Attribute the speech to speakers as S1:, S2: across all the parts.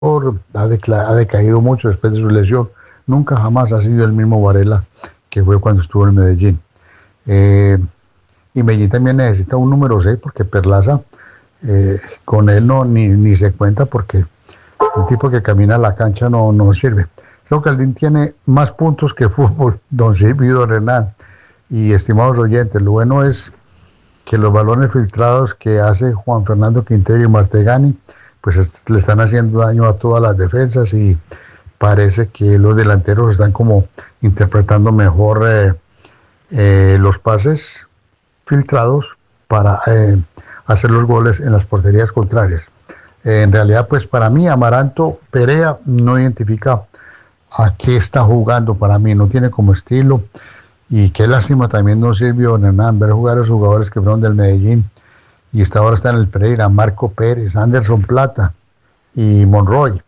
S1: ha decaído mucho después de su lesión. Nunca jamás ha sido el mismo Varela que fue cuando estuvo en Medellín. Eh, y Medellín también necesita un número 6 porque Perlaza, con él ni se cuenta porque un tipo que camina a la cancha no sirve. Creo que Caldín tiene más puntos que fútbol, don Silvio y don Hernán. Y estimados oyentes, lo bueno es que los balones filtrados que hace Juan Fernando Quintero y Martegani, pues le están haciendo daño a todas las defensas y parece que los delanteros están como interpretando mejor los pases filtrados para hacer los goles en las porterías contrarias. En realidad, pues para mí, Amaranto Perea no identifica a qué está jugando. Para mí no tiene como estilo. Y qué lástima también no sirvió Hernán ver jugar a los jugadores que fueron del Medellín y ahora está en el Pereira: Marco Pérez, Anderson Plata y Monroy.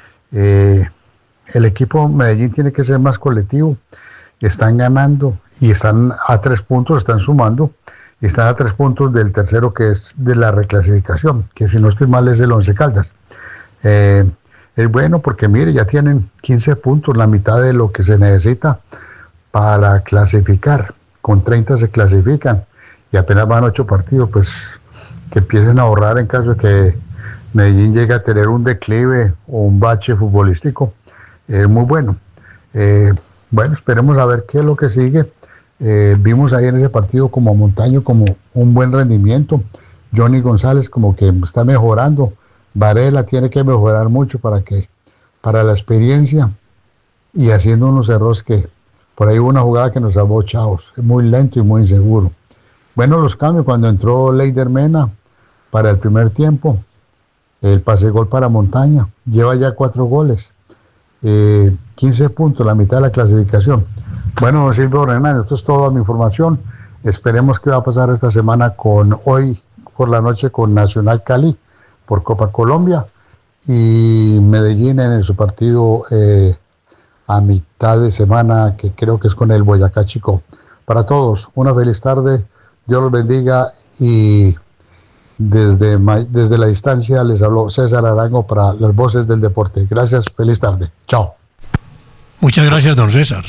S1: El equipo Medellín tiene que ser más colectivo. Están ganando y están a 3 puntos, están sumando, y están a 3 puntos del tercero, que es de la reclasificación, que si no estoy mal es el Once Caldas. Es bueno porque mire, ya tienen 15 puntos, la mitad de lo que se necesita para clasificar. Con 30 se clasifican y apenas van 8 partidos, pues que empiecen a ahorrar en caso de que Medellín llegue a tener un declive o un bache futbolístico. Es muy bueno. Bueno, esperemos a ver qué es lo que sigue. Vimos ahí en ese partido como a Montaño como un buen rendimiento. Johnny González como que está mejorando. Varela tiene que mejorar mucho para la experiencia y haciendo unos errores que por ahí hubo una jugada que nos salvó Chavos. Es muy lento y muy inseguro. Bueno, los cambios cuando entró Leider Mena para el primer tiempo. El pase gol para Montaña. Lleva ya 4 goles. 15 puntos, la mitad de la clasificación. Bueno, don Silvio Hernán, esto es toda mi información. Esperemos qué va a pasar esta semana con hoy por la noche con Nacional Cali por Copa Colombia y Medellín en su partido a mitad de semana, que creo que es con el Boyacá Chico. Para todos, una feliz tarde, Dios los bendiga y desde la distancia les habló César Arango para las voces del deporte. Gracias, feliz tarde. Chao.
S2: Muchas gracias, don César.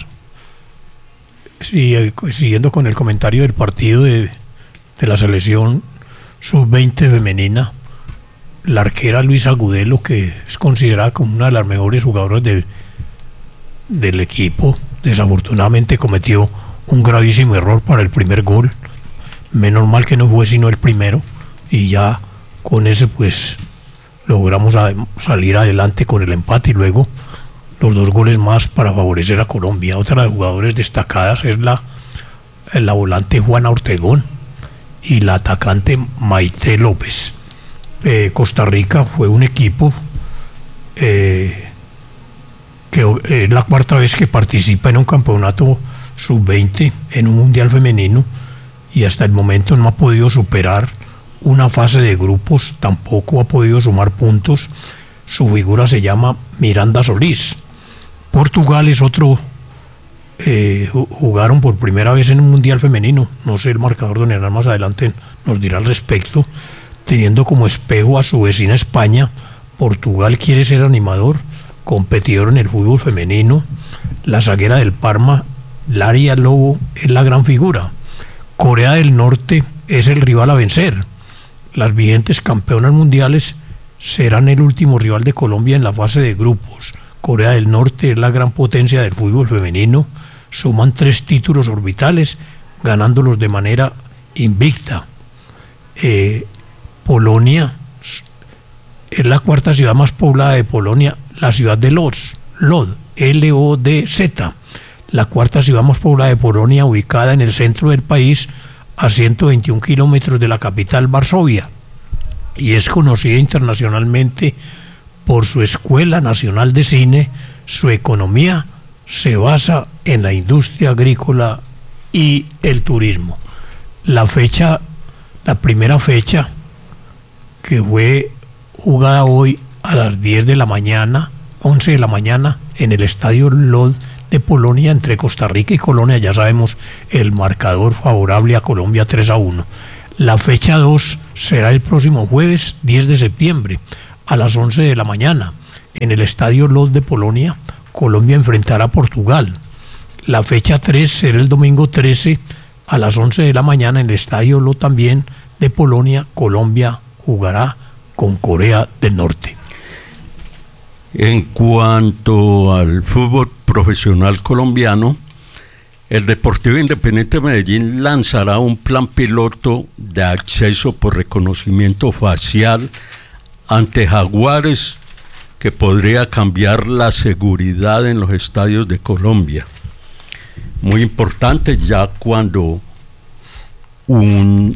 S2: Siguiendo con el comentario del partido de la selección sub-20 femenina, la arquera Luisa Agudelo, que es considerada como una de las mejores jugadoras del equipo, desafortunadamente cometió un gravísimo error para el primer gol. Menos mal que no fue sino el primero, y ya con ese pues logramos salir adelante con el empate y luego los 2 goles más para favorecer a Colombia. Otra de las jugadoras destacadas es la volante Juana Ortegón y la atacante Maite López. Costa Rica fue un equipo que es la 4ª vez que participa en un campeonato sub-20 en un mundial femenino y hasta el momento no ha podido superar una fase de grupos, tampoco ha podido sumar puntos. Su figura se llama Miranda Solís. Portugal es otro, jugaron por primera vez en un mundial femenino, no sé el marcador, don Hernán más adelante nos dirá al respecto, teniendo como espejo a su vecina España. Portugal quiere ser animador, competidor en el fútbol femenino. La zaguera del Parma, Laria Lobo, es la gran figura. Corea del Norte es el rival a vencer. Las vigentes campeonas mundiales serán el último rival de Colombia en la fase de grupos. Corea del Norte es la gran potencia del fútbol femenino. Suman 3 títulos orbitales, ganándolos de manera invicta. Polonia es la 4ª ciudad más poblada de Polonia, la ciudad de Lodz, L-O-D-Z, la 4ª ciudad más poblada de Polonia, ubicada en el centro del país, a 121 kilómetros de la capital Varsovia, y es conocida internacionalmente por su Escuela Nacional de Cine. Su economía se basa en la industria agrícola y el turismo. La primera fecha, que fue jugada hoy a las 10 de la mañana, 11 de la mañana, en el estadio Lodz de Polonia, entre Costa Rica y Colombia. Ya sabemos el marcador favorable a Colombia, 3-1. La fecha 2 será el próximo jueves 10 de septiembre a las 11 de la mañana En el Estadio Lod de Polonia, Colombia enfrentará a Portugal. La fecha 3 será el domingo 13 a las 11 de la mañana en el Estadio Lod también de Polonia. Colombia jugará con Corea del Norte.
S3: En cuanto al fútbol profesional colombiano, el Deportivo Independiente Medellín lanzará un plan piloto de acceso por reconocimiento facial ante Jaguares que podría cambiar la seguridad en los estadios de Colombia. Muy importante, ya cuando un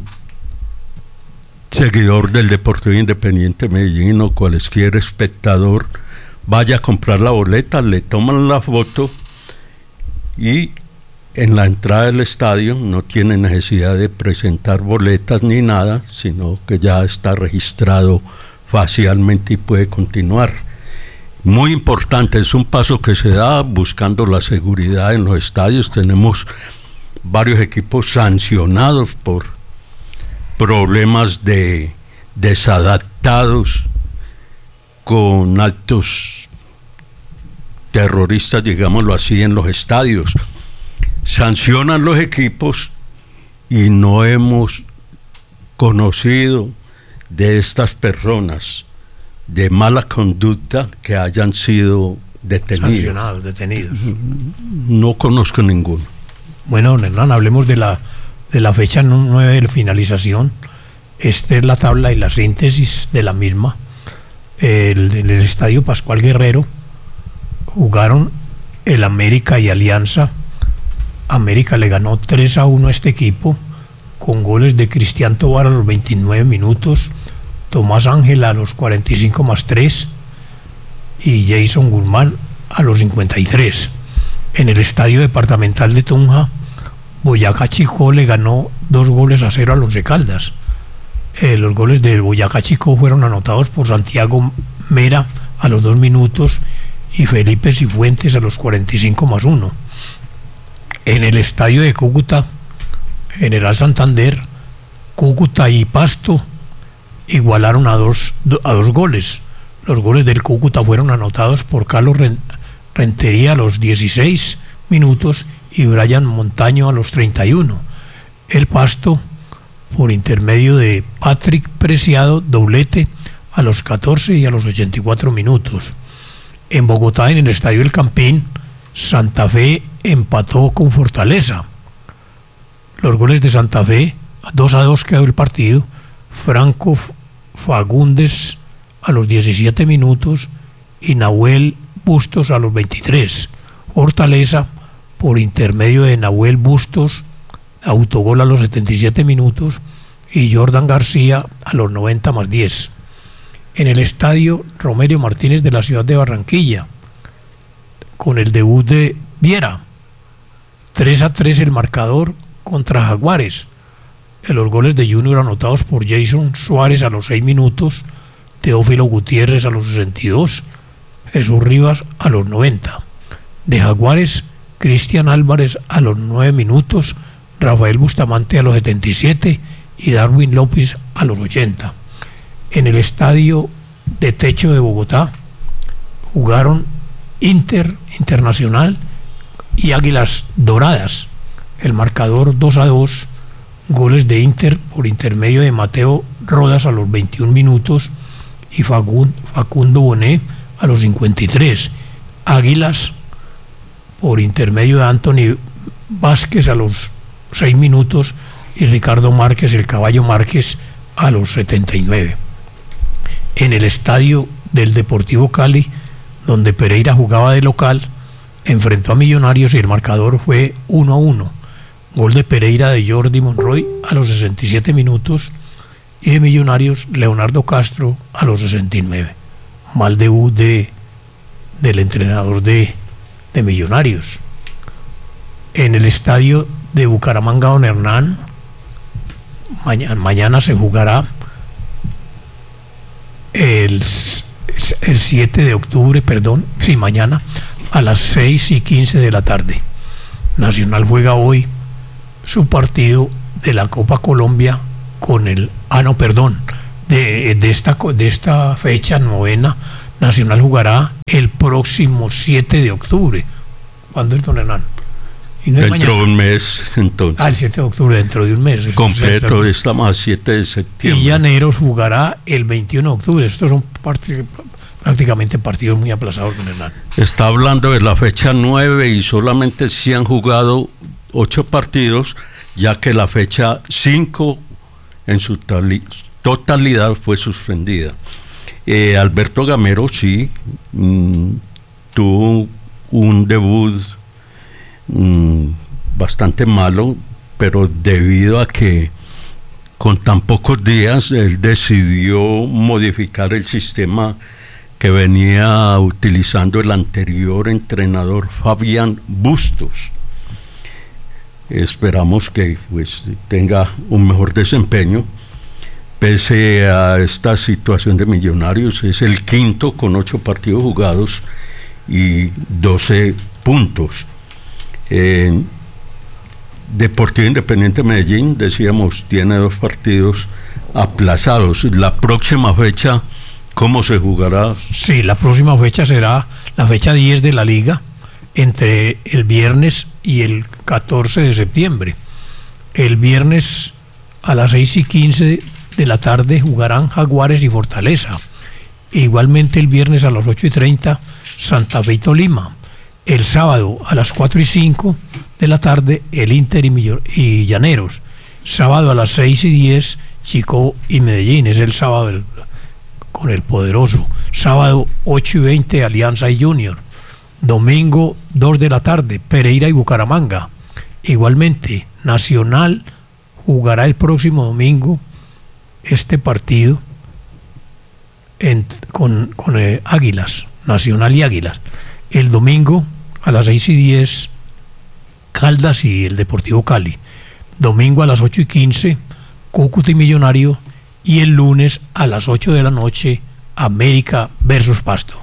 S3: seguidor del Deportivo Independiente Medellín o cualquier espectador vaya a comprar la boleta, le toman la foto y en la entrada del estadio no tiene necesidad de presentar boletas ni nada, sino que ya está registrado facialmente y puede continuar. Muy importante, es un paso que se da buscando la seguridad en los estadios. Tenemos varios equipos sancionados por problemas de desadaptados con actos terroristas, digámoslo así, en los estadios. Sancionan los equipos y no hemos conocido de estas personas de mala conducta que hayan sido detenidos. No conozco ninguno.
S2: Bueno, Hernán, hablemos de la fecha 9 de finalización. Esta es la tabla y la síntesis de la misma. En el Estadio Pascual Guerrero jugaron el América y Alianza. América le ganó 3-1 a este equipo con goles de Cristian Tobar a los 29 minutos, Tomás Ángel a los 45 más 3 y Jason Guzmán a los 53. En el Estadio Departamental de Tunja, Boyacá Chicó le ganó 2-0 a Once Caldas. Los goles del Boyacá Chicó fueron anotados por Santiago Mera a los 2 minutos y Felipe Cifuentes a los 45 más 1. En el Estadio de Cúcuta, General Santander, Cúcuta y Pasto igualaron a dos goles. Los goles del Cúcuta fueron anotados por Carlos Rentería a los 16 minutos y Brian Montaño a los 31. El Pasto, por intermedio de Patrick Preciado, doblete a los 14 y a los 84 minutos. En Bogotá, en el Estadio El Campín, Santa Fe empató con Fortaleza. Los goles de Santa Fe, 2-2 quedó el partido. Franco Fagundes a los 17 minutos y Nahuel Bustos a los 23. Fortaleza, por intermedio de Nahuel Bustos, autogol a los 77 minutos y Jordan García a los 90 más 10. En el Estadio Romelio Martínez de la ciudad de Barranquilla, con el debut de Viera, 3-3 el marcador contra Jaguares. Los goles de Junior anotados por Jason Suárez a los 6 minutos, Teófilo Gutiérrez a los 62, Jesús Rivas a los 90. De Jaguares, Cristian Álvarez a los 9 minutos, Rafael Bustamante a los 77 y Darwin López a los 80. En el Estadio de Techo de Bogotá jugaron Internacional y Águilas Doradas. El marcador 2-2, goles de Inter por intermedio de Mateo Rodas a los 21 minutos y Facundo Bonet a los 53. Águilas por intermedio de Anthony Vázquez a los 6 minutos y Ricardo Márquez, el Caballo Márquez, a los 79. En el estadio del Deportivo Cali, donde Pereira jugaba de local, enfrentó a Millonarios y el marcador fue 1-1. Gol de Pereira de Jordi Monroy a los 67 minutos y de Millonarios Leonardo Castro a los 69. Mal debut del entrenador de Millonarios. En el estadio de Bucaramanga, don Hernán, mañana se jugará el 7 de octubre, mañana a las 6:15 de la tarde. Nacional juega hoy su partido de la Copa Colombia con de esta fecha novena. Nacional jugará el próximo 7 de octubre. ¿Cuándo es, don Hernán?
S3: ¿Y no dentro de un mes, entonces?
S2: El 7 de octubre, dentro de un mes.
S3: Completo, estamos a 7 de septiembre.
S2: Y Llaneros jugará el 21 de octubre. Estos son prácticamente partidos muy aplazados, don Hernán.
S3: Está hablando de la fecha 9 y solamente se han jugado 8 partidos, ya que la fecha 5 en su totalidad fue suspendida. Alberto Gamero sí tuvo un debut bastante malo, pero debido a que con tan pocos días él decidió modificar el sistema que venía utilizando el anterior entrenador Fabián Bustos. Esperamos que pues tenga un mejor desempeño pese a esta situación de Millonarios. Es el quinto con 8 partidos jugados y 12 puntos. Deportivo Independiente Medellín, decíamos, tiene 2 partidos aplazados. La próxima fecha, ¿cómo se jugará?
S2: Sí, la próxima fecha será la fecha 10 de la liga, entre el viernes y el 14 de septiembre. El viernes a las 6:15 de la tarde jugarán Jaguares y Fortaleza. Igualmente el viernes a las 8:30 Santa Fe y Tolima. El sábado a las 4:05 de la tarde el Inter y Llaneros. Sábado a las 6:10 Chico y Medellín, es el sábado con el poderoso. Sábado 8:20 Alianza y Junior. Domingo 2 de la tarde Pereira y Bucaramanga. Igualmente Nacional jugará el próximo domingo este partido con Águilas, Nacional y Águilas. El domingo a las 6:10 Caldas y el Deportivo Cali. Domingo a las 8:15 Cúcuta y Millonario. Y el lunes a las 8 de la noche América versus Pasto.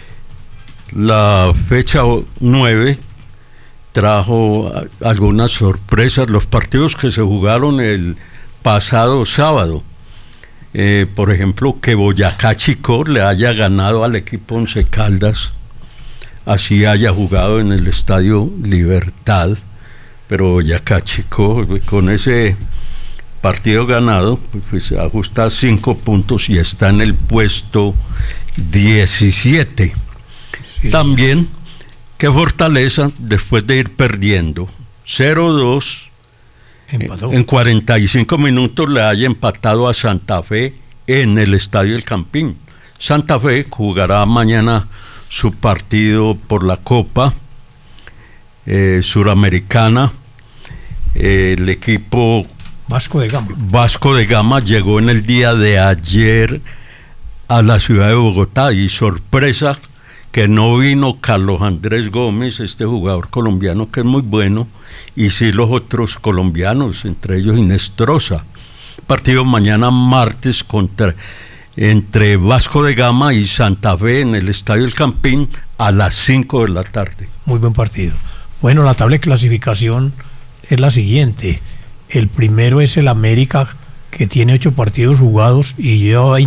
S3: La fecha 9 trajo algunas sorpresas. Los partidos que se jugaron el pasado sábado, por ejemplo, que Boyacá Chicó le haya ganado al equipo Once Caldas, así haya jugado en el Estadio Libertad, pero Boyacá Chicó con ese partido ganado pues ajusta 5 puntos y está en el puesto 17. Sí. También que Fortaleza, después de ir perdiendo 0-2, en 45 minutos le haya empatado a Santa Fe en el Estadio El Campín. Santa Fe jugará mañana su partido por la Copa Suramericana. El equipo
S2: Vasco
S3: de Gama llegó en el día de ayer a la ciudad de Bogotá y sorpresa que no vino Carlos Andrés Gómez, este jugador colombiano que es muy bueno, y sí los otros colombianos, entre ellos Inestrosa. Partido mañana martes entre Vasco de Gama y Santa Fe en el Estadio El Campín a las 5 de la tarde.
S2: Muy buen partido. Bueno, la tabla de clasificación es la siguiente. El primero es el América, que tiene 8 partidos jugados y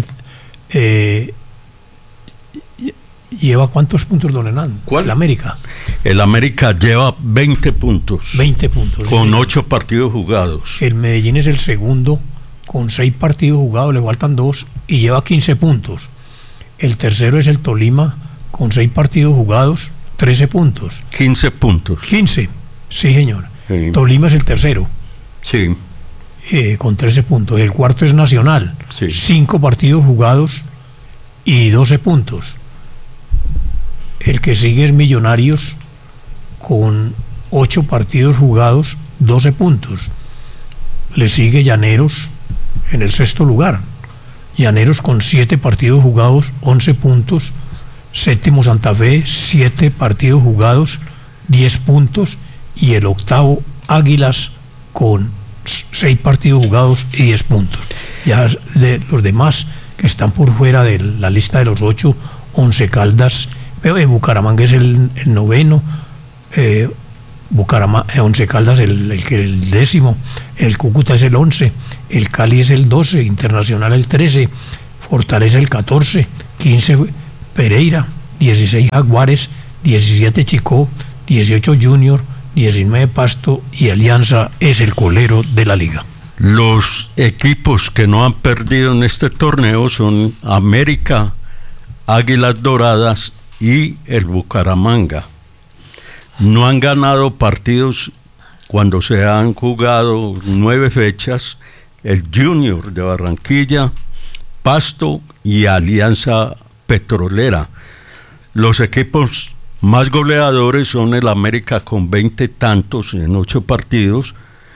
S2: lleva ¿cuántos puntos, don Hernán?
S3: ¿Cuál?
S2: El América.
S3: El América lleva 20 puntos.
S2: 20 puntos.
S3: Con 8 partidos jugados.
S2: El Medellín es el segundo, con 6 partidos jugados, le faltan 2 y lleva 15 puntos. El tercero es el Tolima, con 6 partidos jugados, 13 puntos.
S3: 15 puntos.
S2: 15, sí señor.
S3: Sí.
S2: Tolima es el tercero.
S3: Sí.
S2: Con 13 puntos. El cuarto es Nacional,
S3: sí.
S2: 5 partidos jugados y 12 puntos. El que sigue es Millonarios, con 8 partidos jugados, 12 puntos. Le sigue Llaneros en el sexto lugar. Llaneros con 7 partidos jugados, 11 puntos. Séptimo Santa Fe, 7 partidos jugados, 10 puntos. Y el octavo Águilas con 6 partidos jugados y 10 puntos. Ya de los demás que están por fuera de la lista de los 8, Once Caldas, Bucaramanga es el noveno, Once Caldas el décimo, el Cúcuta es el 11, el Cali es el 12, Internacional el 13, Fortaleza el 14, 15 Pereira, 16 Jaguares, 17 Chicó, 18 Junior, 19 Pasto y Alianza es el colero de la liga.
S3: Los equipos que no han perdido en este torneo son América, Águilas Doradas y el Bucaramanga. No han ganado partidos cuando se han jugado 9 fechas, el Junior de Barranquilla, Pasto y Alianza Petrolera. Los equipos más goleadores son el América con 20 tantos en 8 partidos,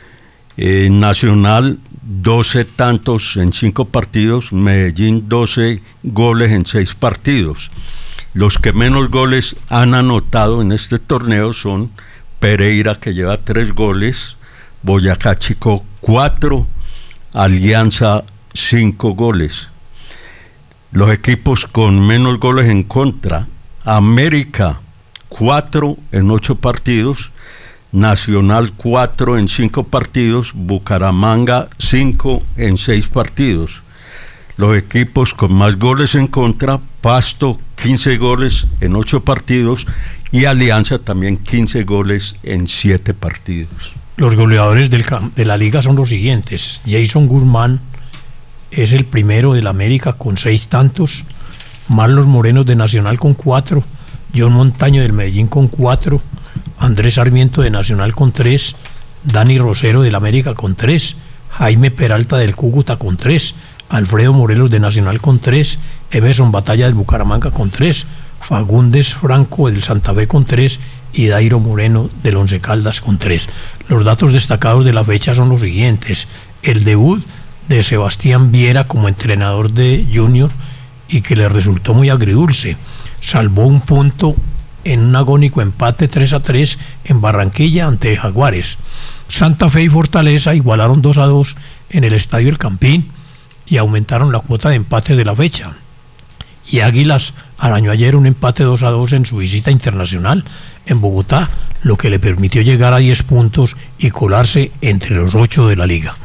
S3: Nacional 12 tantos en 5 partidos, Medellín 12 goles en 6 partidos. Los que menos goles han anotado en este torneo son Pereira, que lleva 3 goles, Boyacá Chicó 4, Alianza 5 goles. Los equipos con menos goles en contra: América 4 en 8 partidos, Nacional 4 en 5 partidos, Bucaramanga 5 en 6 partidos. Los equipos con más goles en contra: Pasto 15 goles en 8 partidos y Alianza también 15 goles en 7 partidos.
S2: Los goleadores de la liga son los siguientes: Jason Guzmán es el primero del América con 6 tantos, Marlos Moreno de Nacional con 4, John Montaño del Medellín con 4, Andrés Sarmiento de Nacional con 3, Dani Rosero del América con 3, Jaime Peralta del Cúcuta con 3, Alfredo Morelos de Nacional con 3, Emerson Batalla del Bucaramanga con 3, Fagundes Franco del Santa Fe con 3 y Dairo Moreno del Once Caldas con 3. Los datos destacados de la fecha son los siguientes: el debut de Sebastián Viera como entrenador de Junior, y que le resultó muy agridulce. Salvó un punto en un agónico empate 3-3 en Barranquilla ante Jaguares. Santa Fe y Fortaleza igualaron 2-2 en el Estadio El Campín y aumentaron la cuota de empates de la fecha. Y Águilas arañó ayer un empate 2-2 en su visita internacional en Bogotá, lo que le permitió llegar a 10 puntos y colarse entre los 8 de la liga.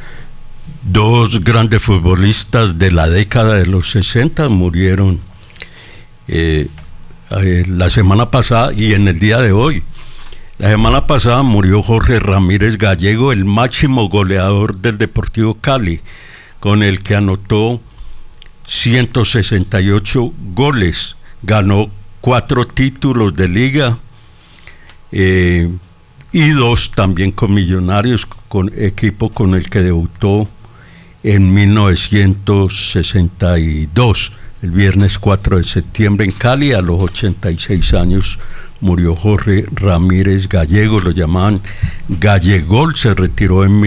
S3: 2 grandes futbolistas de la década de los 60 murieron la semana pasada y en el día de hoy. La semana pasada murió Jorge Ramírez Gallego, el máximo goleador del Deportivo Cali, con el que anotó 168 goles, ganó 4 títulos de liga y 2 también con Millonarios, con equipo con el que debutó en 1962, el viernes 4 de septiembre en Cali. A los 86 años murió Jorge Ramírez Gallego, lo llamaban Gallegol. Se retiró en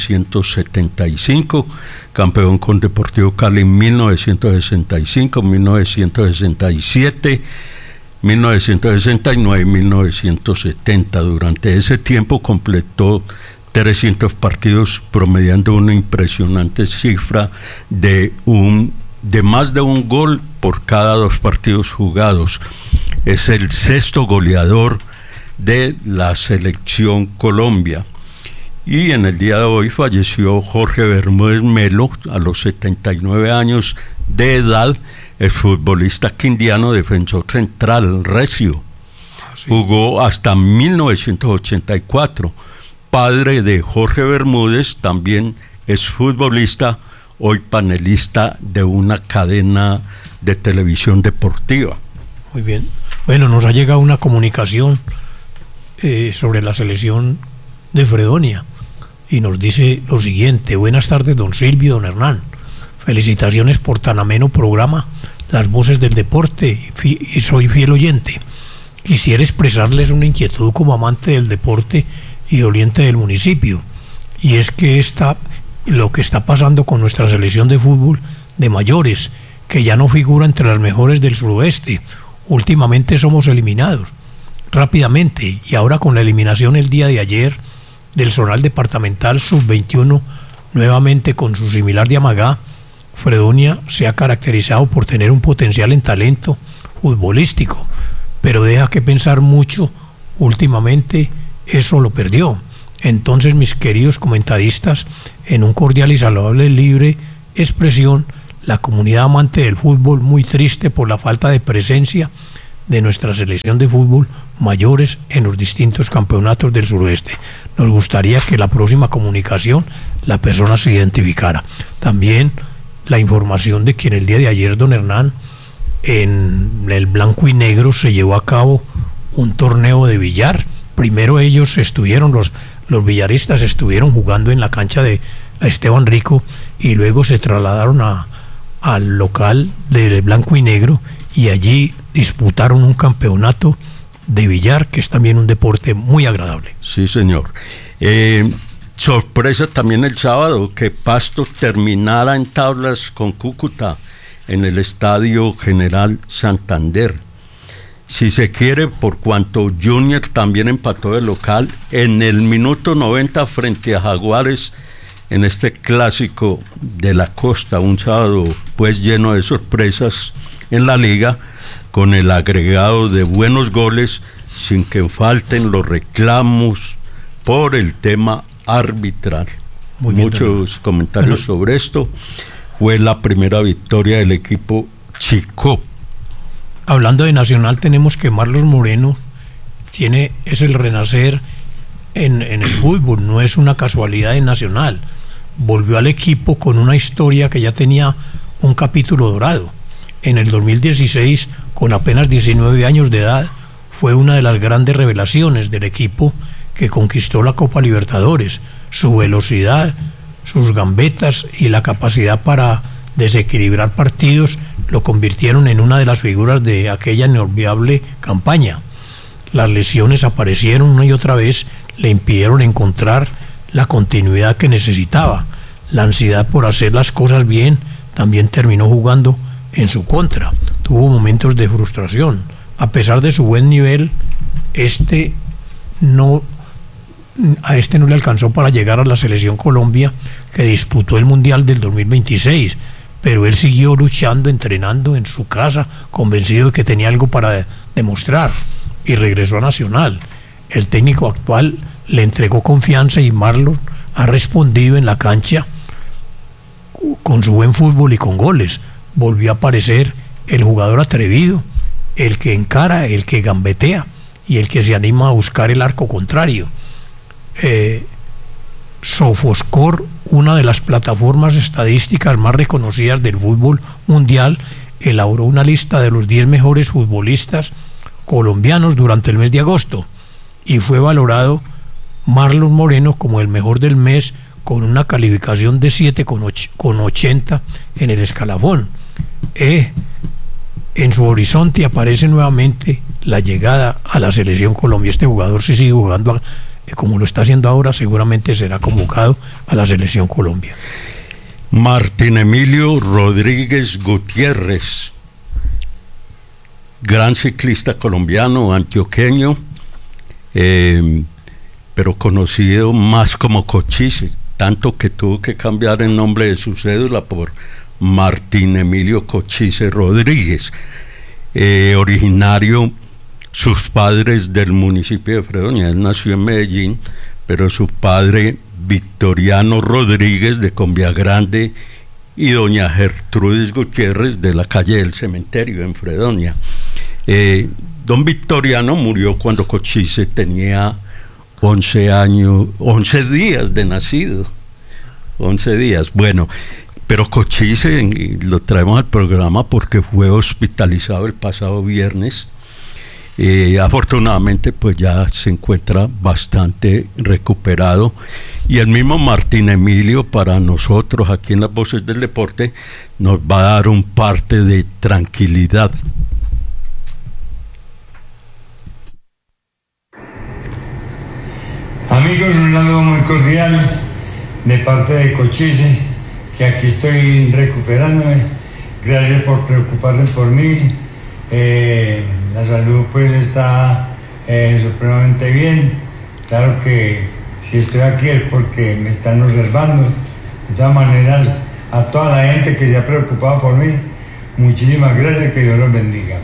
S3: 1975, campeón con Deportivo Cali en 1965, 1967, 1969 y 1970. Durante ese tiempo completó 300 partidos, promediando una impresionante cifra de más de un gol por cada 2 partidos jugados. Es el 6º goleador de la selección Colombia. Y en el día de hoy falleció Jorge Bermúdez Melo a los 79 años de edad, el futbolista quindiano, defensor central recio. Sí. Jugó hasta 1984. Padre de Jorge Bermúdez, también es futbolista, hoy panelista de una cadena de televisión deportiva.
S2: Muy bien. Bueno, nos ha llegado una comunicación sobre la selección de Fredonia y nos dice lo siguiente: buenas tardes, don Silvio, don Hernán. Felicitaciones por tan ameno programa, Las Voces del Deporte, y soy fiel oyente. Quisiera expresarles una inquietud como amante del deporte y doliente del municipio, y es que lo que está pasando con nuestra selección de fútbol de mayores, que ya no figura entre las mejores del suroeste. Últimamente somos eliminados rápidamente, y ahora con la eliminación el día de ayer del zonal departamental sub-21, nuevamente con su similar de Amagá, Fredonia se ha caracterizado por tener un potencial en talento futbolístico, pero deja que pensar mucho. Últimamente eso lo perdió. Entonces, mis queridos comentaristas, en un cordial y saludable libre expresión, la comunidad amante del fútbol muy triste por la falta de presencia de nuestra selección de fútbol mayores en los distintos campeonatos del suroeste. Nos gustaría que la próxima comunicación la persona se identificara. También la información de que en el día de ayer, don Hernán, en el blanco y negro se llevó a cabo un torneo de billar. Primero ellos estuvieron, los billaristas estuvieron jugando en la cancha de Esteban Rico y luego se trasladaron al local de blanco y negro y allí disputaron un campeonato de billar, que es también un deporte muy agradable.
S3: Sí, señor. Sorpresa también el sábado que Pasto terminara en tablas con Cúcuta en el Estadio General Santander. Si se quiere, por cuanto Junior también empató de local en el minuto 90 frente a Jaguares en este clásico de la costa, un sábado pues lleno de sorpresas en la liga, con el agregado de buenos goles, sin que falten los reclamos por el tema arbitral. Muchos comentarios sobre esto. Fue la primera victoria del equipo Chicó.
S2: Hablando de Nacional, tenemos que Marlos Moreno es el renacer en el fútbol, no es una casualidad de Nacional. Volvió al equipo con una historia que ya tenía un capítulo dorado. En el 2016, con apenas 19 años de edad, fue una de las grandes revelaciones del equipo que conquistó la Copa Libertadores. Su velocidad, sus gambetas y la capacidad para desequilibrar partidos lo convirtieron en una de las figuras de aquella inolvidable campaña. Las lesiones aparecieron una y otra vez, le impidieron encontrar la continuidad que necesitaba. La ansiedad por hacer las cosas bien también terminó jugando en su contra. Tuvo momentos de frustración. A pesar de su buen nivel, a este no le alcanzó para llegar a la selección Colombia, que disputó el Mundial del 2026, pero él siguió luchando, entrenando en su casa, convencido de que tenía algo para demostrar, y regresó a Nacional. El técnico actual le entregó confianza y Marlon ha respondido en la cancha con su buen fútbol y con goles. Volvió a aparecer el jugador atrevido, el que encara, el que gambetea y el que se anima a buscar el arco contrario. Sofoscore, una de las plataformas estadísticas más reconocidas del fútbol mundial, elaboró una lista de los 10 mejores futbolistas colombianos durante el mes de agosto y fue valorado Marlon Moreno como el mejor del mes, con una calificación de 7,80 en el escalafón. En su horizonte aparece nuevamente la llegada a la selección Colombia. Este jugador, si sigue jugando como lo está haciendo ahora, seguramente será convocado a la selección Colombia.
S3: Martín Emilio Rodríguez Gutiérrez, gran ciclista colombiano, antioqueño, pero conocido más como Cochise, tanto que tuvo que cambiar el nombre de su cédula por Martín Emilio Cochise Rodríguez, originario, sus padres del municipio de Fredonia. Él nació en Medellín, pero su padre Victoriano Rodríguez de Conviagrande y doña Gertrudis Gutiérrez de la calle del Cementerio en Fredonia. Don Victoriano murió cuando Cochise tenía 11 días de nacido. 11 días. Bueno, pero Cochise lo traemos al programa porque fue hospitalizado el pasado viernes. Afortunadamente pues ya se encuentra bastante recuperado, y el mismo Martín Emilio, para nosotros aquí en las Voces del Deporte, nos va a dar un parte de tranquilidad.
S4: Amigos, un saludo muy cordial de parte de Cochise, que aquí estoy recuperándome. Gracias por preocuparse por mí. La salud pues está supremamente bien. Claro que si estoy aquí es porque me están observando. De todas maneras, a toda la gente que se ha preocupado por mí, muchísimas gracias, que Dios los bendiga.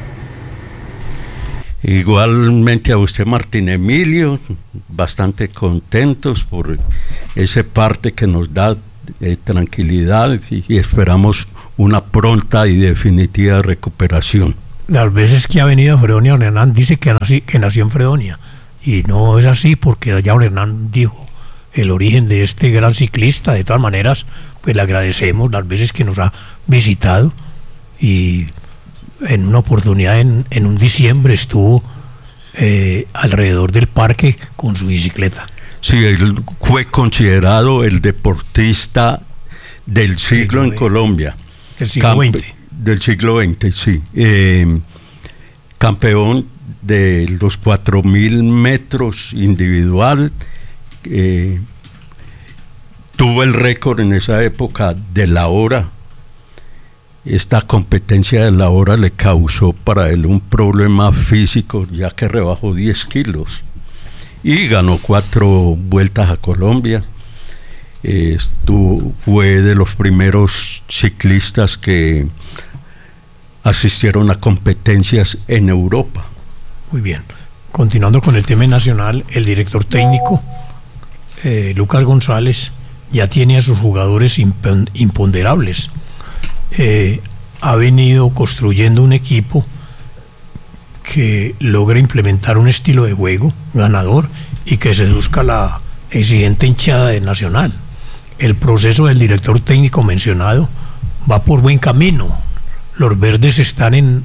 S3: Igualmente a usted, Martín Emilio, bastante contentos por ese parte que nos da tranquilidad, y esperamos una pronta y definitiva recuperación.
S2: Las veces que ha venido a Fredonia, don Hernán dice que nació en Fredonia, y no es así, porque allá don Hernán dijo el origen de este gran ciclista. De todas maneras, pues le agradecemos las veces que nos ha visitado, y en una oportunidad en un diciembre estuvo alrededor del parque con su bicicleta.
S3: Sí, él fue considerado el deportista del siglo en Colombia.
S2: Del siglo XX.
S3: Del siglo XX, sí. Campeón de los 4.000 metros individual. Tuvo el récord en esa época de la hora. Esta competencia de la hora le causó para él un problema físico, ya que rebajó 10 kilos. Y ganó 4 vueltas a Colombia. Fue de los primeros ciclistas que asistieron a competencias en Europa.
S2: Muy bien. Continuando con el tema nacional, el director técnico, Lucas González, ya tiene a sus jugadores imponderables. Ha venido construyendo un equipo que logra implementar un estilo de juego ganador y que seduzca la exigente hinchada de Nacional. El proceso del director técnico mencionado va por buen camino. Los verdes están en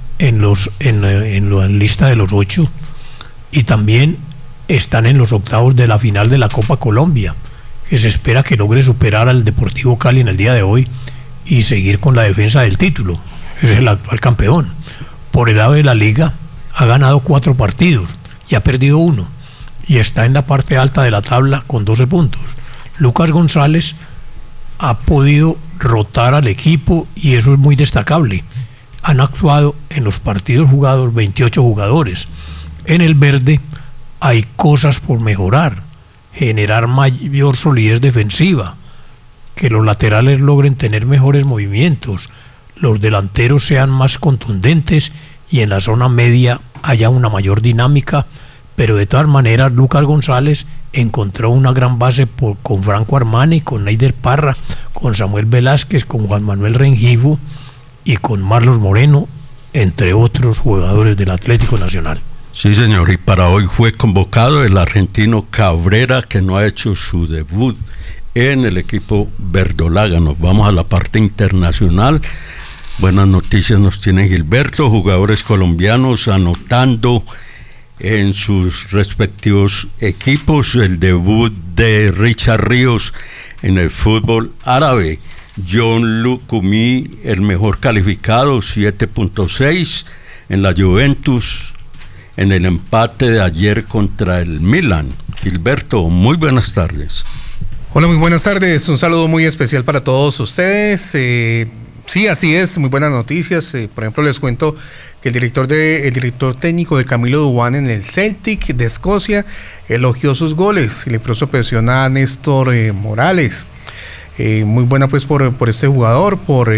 S2: la lista de los 8 y también están en los octavos de la final de la Copa Colombia, que se espera que logre superar al Deportivo Cali en el día de hoy y seguir con la defensa del título. Es el actual campeón. Por el lado de la liga, ha ganado 4 partidos y ha perdido 1, y está en la parte alta de la tabla con 12 puntos. Lucas González ha podido rotar al equipo y eso es muy destacable. Han actuado en los partidos jugados 28 jugadores. En el verde hay cosas por mejorar: generar mayor solidez defensiva, que los laterales logren tener mejores movimientos, los delanteros sean más contundentes y en la zona media haya una mayor dinámica. Pero de todas maneras, Lucas González encontró una gran base con Franco Armani, con Neider Parra, con Samuel Velázquez, con Juan Manuel Rengifo y con Marlos Moreno, entre otros jugadores del Atlético Nacional.
S3: Sí, señor, y para hoy fue convocado el argentino Cabrera, que no ha hecho su debut en el equipo verdolaga. Nos vamos a la parte internacional. Buenas noticias nos tiene Gilberto: jugadores colombianos anotando en sus respectivos equipos. El debut de Richard Ríos en el fútbol árabe. John Lucumí, el mejor calificado, 7.6 en la Juventus, en el empate de ayer contra el Milan. Gilberto, muy buenas tardes.
S5: Hola, muy buenas tardes. Un saludo muy especial para todos ustedes. Sí, así es, muy buenas noticias. Por ejemplo, les cuento que el director técnico de Camilo Dubán en el Celtic de Escocia elogió sus goles y le puso presión a Néstor Morales. Muy buena pues por este jugador, por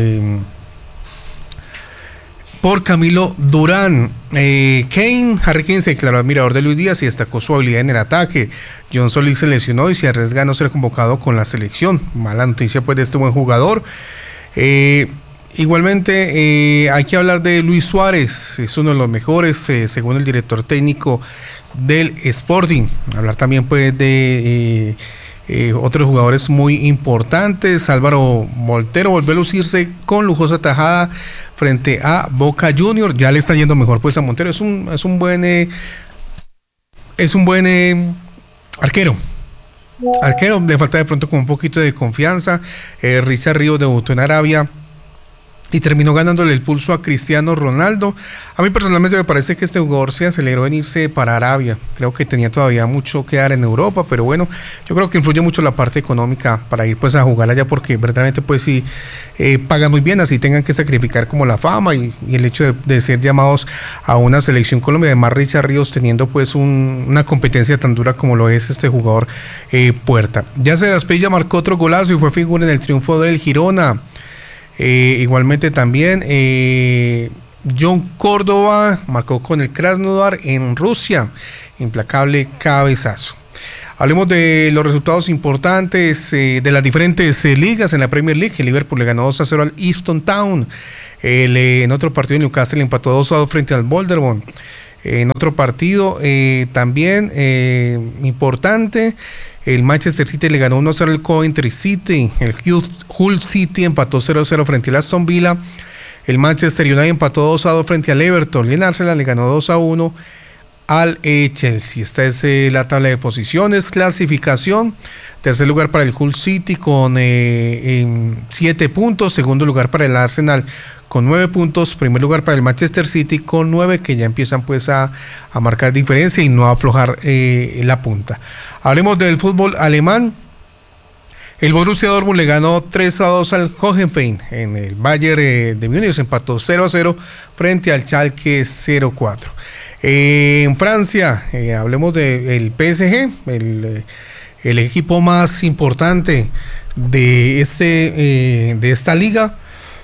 S5: Camilo Durán. Harry Kane se declaró admirador de Luis Díaz y destacó su habilidad en el ataque. John Solís se lesionó y se arriesga a no ser convocado con la selección. Mala noticia pues de este buen jugador. Igualmente hay que hablar de Luis Suárez, es uno de los mejores según el director técnico del Sporting. Hablar también pues de otros jugadores muy importantes. Álvaro Montero volvió a lucirse con lujosa tajada frente a Boca Juniors. Ya le está yendo mejor pues a Montero. Es un buen arquero. Le falta de pronto como un poquito de confianza. Richard Ríos debutó en Arabia y terminó ganándole el pulso a Cristiano Ronaldo. A mí personalmente me parece que este jugador se aceleró en irse para Arabia. Creo que tenía todavía mucho que dar en Europa, pero bueno, yo creo que influye mucho la parte económica para ir pues a jugar allá, porque verdaderamente pues sí pagan muy bien, así tengan que sacrificar como la fama y el hecho de ser llamados a una selección Colombia. Además, Richard Ríos teniendo pues una competencia tan dura como lo es este jugador Puerta. Ya se Aspilla marcó otro golazo y fue figura en el triunfo del Girona. Igualmente también John Córdoba marcó con el Krasnodar en Rusia. Implacable cabezazo. Hablemos de los resultados importantes de las diferentes ligas en la Premier League. El Liverpool le ganó 2-0 al Easton Town. En otro partido, Newcastle empató 2-2 frente al Bolderborn. En otro partido también importante, el Manchester City le ganó 1-0 al Coventry City. El Hull City empató 0-0 frente al Aston Villa. El Manchester United empató 2-2 frente al Everton. Y el Arsenal le ganó 2-1 al Chelsea. Esta es la tabla de posiciones, clasificación. Tercer lugar para el Hull City con 7 puntos. Segundo lugar para el Arsenal con 9 puntos. Primer lugar para el Manchester City con 9, que ya empiezan pues a marcar diferencia y no a aflojar la punta. Hablemos del fútbol alemán. El Borussia Dortmund le ganó 3-2 al Hoffenheim. En el Bayern de Múnich empató 0-0 frente al Schalke 04. En Francia, hablemos del PSG, el equipo más importante de esta liga.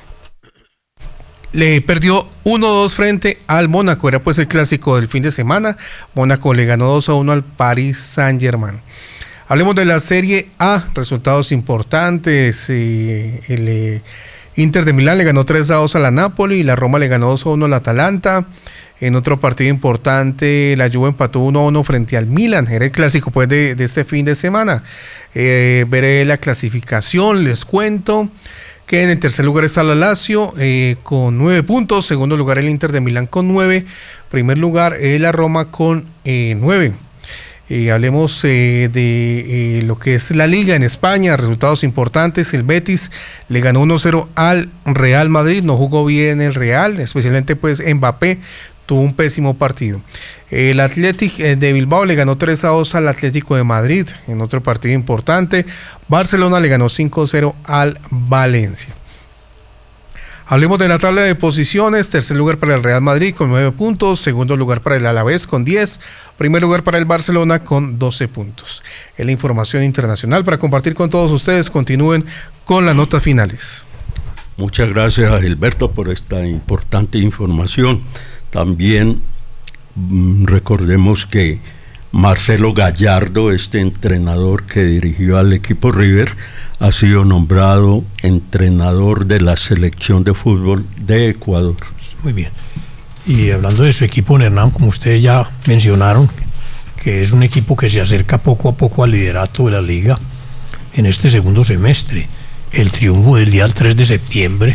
S5: Le perdió 1-2 frente al Mónaco, era pues el clásico del fin de semana. Mónaco le ganó 2-1 al Paris Saint-Germain. Hablemos de la Serie A, resultados importantes. El Inter de Milán le ganó 3-2 a la Napoli, la Roma le ganó 2-1 al Atalanta. En otro partido importante, la Juve empató 1-1 frente al Milan. Era el clásico pues de este fin de semana. Veré la clasificación, les cuento que en el tercer lugar está la Lazio con 9 puntos. Segundo lugar el Inter de Milán con 9. Primer lugar la Roma con 9. Hablemos de lo que es la Liga en España. Resultados importantes. El Betis le ganó 1-0 al Real Madrid. No jugó bien el Real, especialmente pues Mbappé tuvo un pésimo partido. El Athletic de Bilbao le ganó 3-2 al Atlético de Madrid. En otro partido importante, Barcelona le ganó 5-0 al Valencia. Hablemos de la tabla de posiciones. Tercer lugar para el Real Madrid con 9 puntos. Segundo lugar para el Alavés con 10. Primer lugar para el Barcelona con 12 puntos. Es la información internacional para compartir con todos ustedes. Continúen con las notas finales.
S3: Muchas gracias a Gilberto por esta importante información. También recordemos que Marcelo Gallardo, este entrenador que dirigió al equipo River, ha sido nombrado entrenador de la selección de fútbol de Ecuador.
S2: Muy bien. Y hablando de su equipo, Hernán, como ustedes ya mencionaron, que es un equipo que se acerca poco a poco al liderato de la liga en este segundo semestre. El triunfo del día 3 de septiembre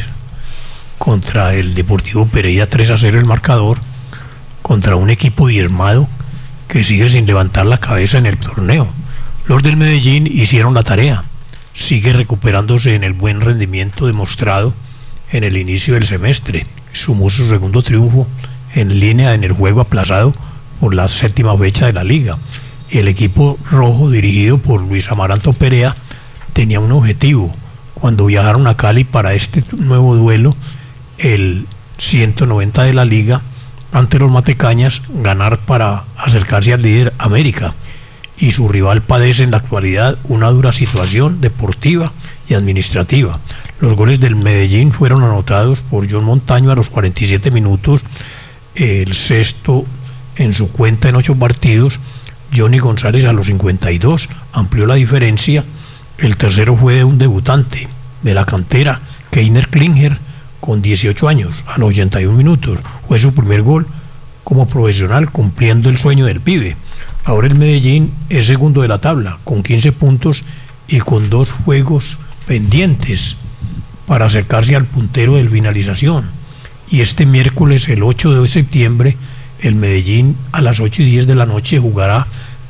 S2: contra el Deportivo Pereira, 3-0 el marcador, contra un equipo diezmado que sigue sin levantar la cabeza en el torneo. Los del Medellín hicieron la tarea, sigue recuperándose en el buen rendimiento demostrado en el inicio del semestre. Sumó su segundo triunfo en línea en el juego aplazado por la 7ª fecha de la liga. El equipo rojo, dirigido por Luis Amaranto Perea, tenía un objetivo cuando viajaron a Cali para este nuevo duelo, el 190 de la liga, ante los Matecañas, ganar para acercarse al líder América. Y su rival padece en la actualidad una dura situación deportiva y administrativa. Los goles del Medellín fueron anotados por John Montaño a los 47 minutos, el sexto en su cuenta en 8 partidos. Johnny González a los 52 amplió la diferencia. El tercero fue de un debutante de la cantera, Keiner Klinger, con 18 años, a los 81 minutos. Fue su primer gol como profesional, cumpliendo el sueño del pibe. Ahora el Medellín es segundo de la tabla, con 15 puntos y con 2 juegos pendientes para acercarse al puntero de finalización. Y este miércoles, el 8 de septiembre, el Medellín a las 8:10 de la noche jugará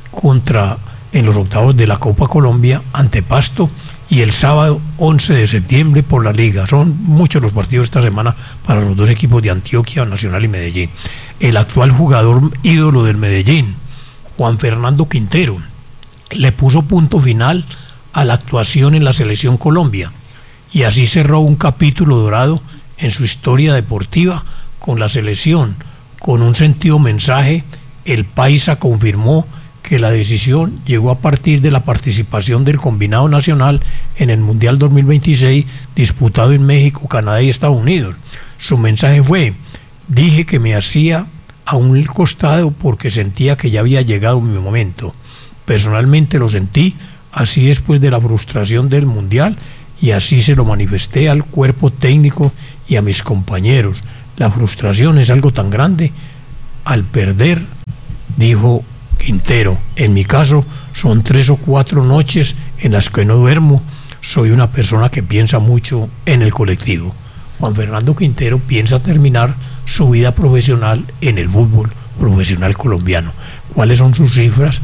S2: en los octavos de la Copa Colombia ante Pasto, y el sábado 11 de septiembre por la Liga. Son muchos los partidos esta semana para los dos equipos de Antioquia, Nacional y Medellín. El actual jugador ídolo del Medellín, Juan Fernando Quintero, le puso punto final a la actuación en la Selección Colombia, y así cerró un capítulo dorado en su historia deportiva con la selección. Con un sentido mensaje, el Paisa confirmó que la decisión llegó a partir de la participación del combinado nacional en el Mundial 2026 disputado en México, Canadá y Estados Unidos. Su mensaje fue: dije que me hacía a un costado porque sentía que ya había llegado mi momento. Personalmente lo sentí así después de la frustración del Mundial y así se lo manifesté al cuerpo técnico y a mis compañeros. La frustración es algo tan grande al perder, dijo Quintero. En mi caso son 3 o 4 noches en las que no duermo. Soy una persona que piensa mucho en el colectivo. Juan Fernando Quintero piensa terminar su vida profesional en el fútbol profesional colombiano. ¿Cuáles son sus cifras?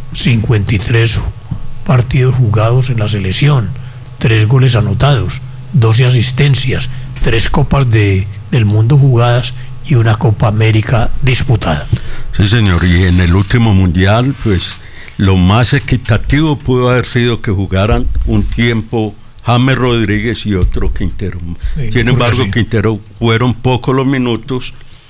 S2: 53 partidos jugados en la selección, 3 goles anotados, 12 asistencias, 3 copas del mundo jugadas y una Copa América disputada.
S3: Sí, señor, y en el último mundial, pues lo más equitativo pudo haber sido que jugaran un tiempo James Rodríguez y otro Quintero. Sin embargo, Quintero fueron pocos los minutos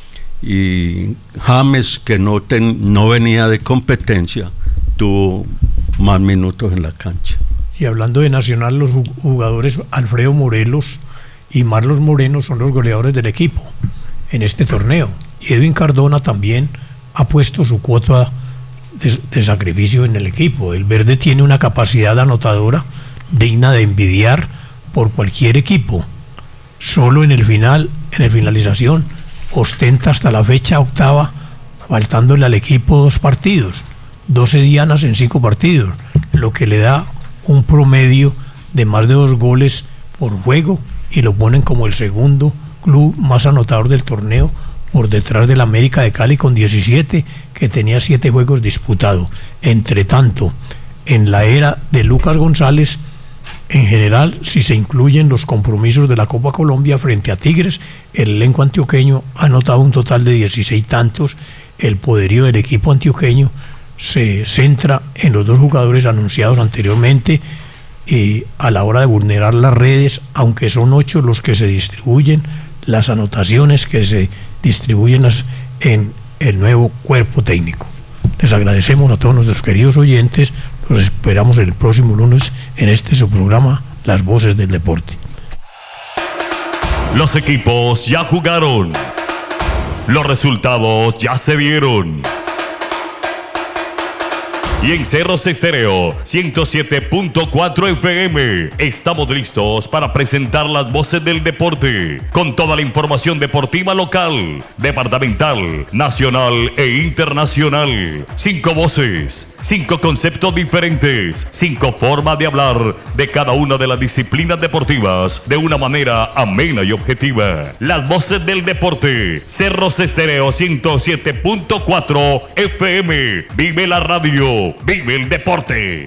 S3: y James, que no venía de competencia, tuvo más minutos en la cancha.
S2: Y hablando de Nacional, los jugadores Alfredo Morelos y Marlos Moreno son los goleadores del equipo en este torneo. Y Edwin Cardona también ha puesto su cuota de sacrificio en el equipo. El verde tiene una capacidad anotadora digna de envidiar por cualquier equipo. Solo en finalización, ostenta hasta la fecha octava, faltándole al equipo 2 partidos, 12 dianas en 5 partidos, lo que le da un promedio de más de 2 goles por juego y lo ponen como el segundo club más anotador del torneo, por detrás del América de Cali con 17, que tenía 7 juegos disputados. Entre tanto, en la era de Lucas González, en general, si se incluyen los compromisos de la Copa Colombia frente a Tigres, el elenco antioqueño ha anotado un total de 16 tantos. El poderío del equipo antioqueño se centra en los 2 jugadores anunciados anteriormente a la hora de vulnerar las redes, aunque son 8 los que se distribuyen las anotaciones que se distribuyen en el nuevo cuerpo técnico. Les agradecemos a todos nuestros queridos oyentes. Los esperamos el próximo lunes en su programa Las Voces del Deporte.
S6: Los equipos ya jugaron. Los resultados ya se vieron. Y en Cerros Estéreo 107.4 FM estamos listos para presentar las voces del deporte, con toda la información deportiva local, departamental, nacional e internacional. 5 voces, 5 conceptos diferentes, 5 formas de hablar de cada una de las disciplinas deportivas de una manera amena y objetiva. Las voces del deporte, Cerros Estéreo 107.4 FM. Vive la radio. ¡Vive el deporte!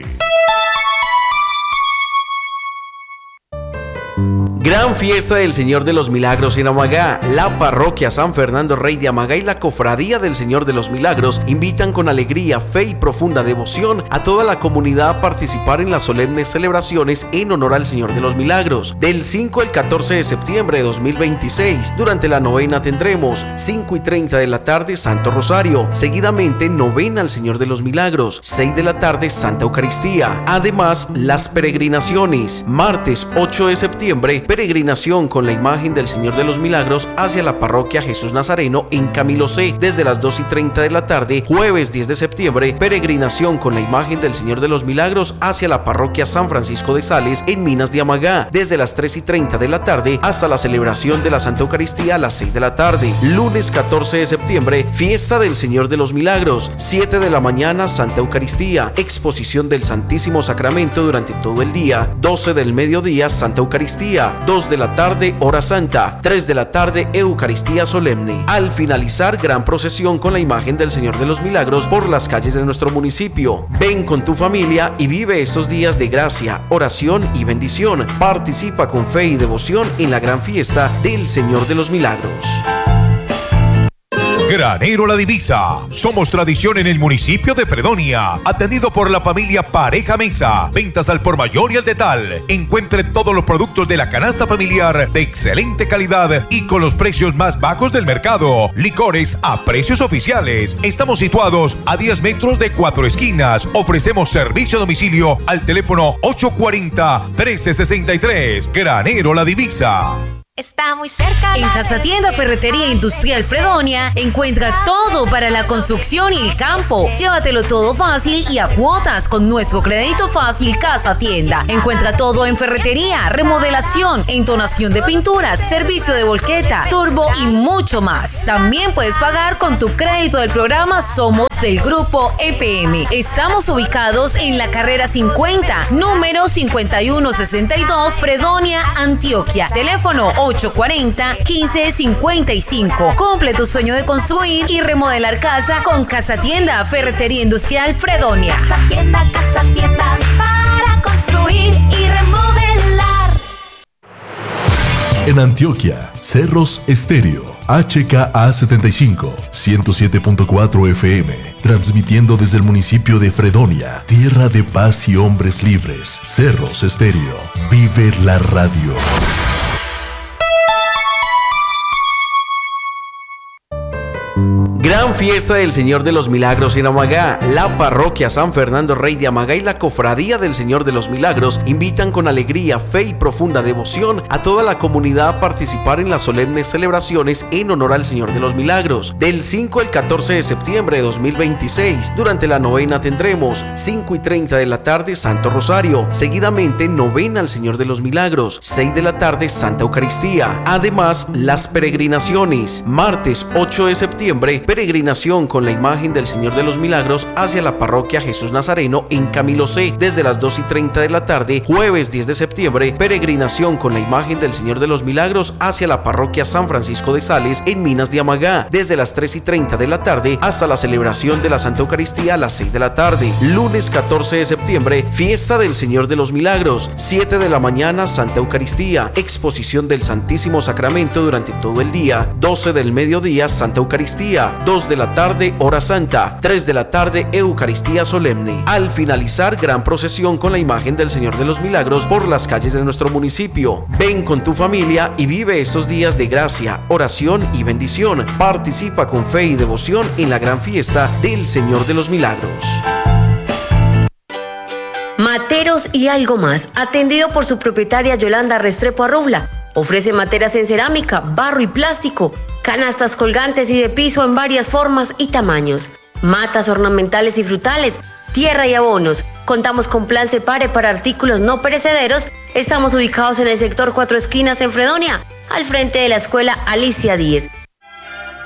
S7: Gran fiesta del Señor de los Milagros en Amagá. La parroquia San Fernando Rey de Amagá y la cofradía del Señor de los Milagros invitan con alegría, fe y profunda devoción a toda la comunidad a participar en las solemnes celebraciones en honor al Señor de los Milagros. Del 5 al 14 de septiembre de 2026, durante la novena tendremos 5:30 de la tarde Santo Rosario, seguidamente novena al Señor de los Milagros, 6 de la tarde Santa Eucaristía. Además, las peregrinaciones. Martes 8 de septiembre, peregrinación con la imagen del Señor de los Milagros hacia la parroquia Jesús Nazareno en Camilo C, desde las 2:30 de la tarde. Jueves 10 de septiembre, peregrinación con la imagen del Señor de los Milagros hacia la parroquia San Francisco de Sales en Minas de Amagá, desde las 3:30 de la tarde hasta la celebración de la Santa Eucaristía a las 6 de la tarde. Lunes 14 de septiembre, fiesta del Señor de los Milagros, 7 de la mañana Santa Eucaristía, exposición del Santísimo Sacramento durante todo el día. 12 del mediodía Santa Eucaristía, 2 de la tarde Hora Santa, 3 de la tarde Eucaristía Solemne. Al finalizar, gran procesión con la imagen del Señor de los Milagros por las calles de nuestro municipio. Ven con tu familia y vive estos días de gracia, oración y bendición. Participa con fe y devoción en la gran fiesta del Señor de los Milagros.
S8: Granero La Divisa. Somos tradición en el municipio de Fredonia. Atendido por la familia Pareja Mesa. Ventas al por mayor y al detal. Encuentre todos los productos de la canasta familiar de excelente calidad y con los precios más bajos del mercado. Licores a precios oficiales. Estamos situados a 10 metros de 4 esquinas. Ofrecemos servicio a domicilio al teléfono 840-1363. Granero La Divisa.
S9: Está muy cerca.
S10: En Casa Tienda Ferretería Industrial Fredonia encuentra todo para la construcción y el campo. Llévatelo todo fácil y a cuotas con nuestro crédito fácil Casa Tienda. Encuentra todo en ferretería, remodelación, entonación de pinturas, servicio de volqueta, turbo y mucho más. También puedes pagar con tu crédito del programa Somos del Grupo EPM. Estamos ubicados en la carrera 50, número 5162, Fredonia, Antioquia. Teléfono 840-1555. Cumple tu sueño de construir y remodelar casa con Casa Tienda Ferretería Industrial Fredonia.
S9: Casa Tienda para construir y remodelar.
S11: En Antioquia, Cerros Estéreo, HKA75, 107.4 FM, transmitiendo desde el municipio de Fredonia, tierra de paz y hombres libres. Cerros Estéreo, vive la radio.
S7: Gran fiesta del Señor de los Milagros en Amagá. La parroquia San Fernando Rey de Amagá y la cofradía del Señor de los Milagros invitan con alegría, fe y profunda devoción a toda la comunidad a participar en las solemnes celebraciones en honor al Señor de los Milagros. Del 5 al 14 de septiembre de 2026, durante la novena tendremos 5:30 de la tarde Santo Rosario, seguidamente novena al Señor de los Milagros, 6 de la tarde Santa Eucaristía. Además, las peregrinaciones. Martes 8 de septiembre, peregrinación con la imagen del Señor de los Milagros hacia la parroquia Jesús Nazareno en Camilo C desde las 2:30 de la tarde. Jueves 10 de septiembre, peregrinación con la imagen del Señor de los Milagros hacia la parroquia San Francisco de Sales en Minas de Amagá desde las 3:30 de la tarde hasta la celebración de la Santa Eucaristía a las 6 de la tarde. Lunes 14 de septiembre, fiesta del Señor de los Milagros, 7 de la mañana Santa Eucaristía, exposición del Santísimo Sacramento durante todo el día. 12 del mediodía Santa Eucaristía, 2 de la tarde Hora Santa, 3 de la tarde Eucaristía Solemne. Al finalizar, gran procesión con la imagen del Señor de los Milagros por las calles de nuestro municipio. Ven con tu familia y vive estos días de gracia, oración y bendición. Participa con fe y devoción en la gran fiesta del Señor de los Milagros.
S12: Materos y algo más, atendido por su propietaria Yolanda Restrepo Arrubla. Ofrece materas en cerámica, barro y plástico, canastas colgantes y de piso en varias formas y tamaños, matas ornamentales y frutales, tierra y abonos. Contamos con plan Separe para artículos no perecederos. Estamos ubicados en el sector 4 Esquinas en Fredonia, al frente de la escuela Alicia Díez.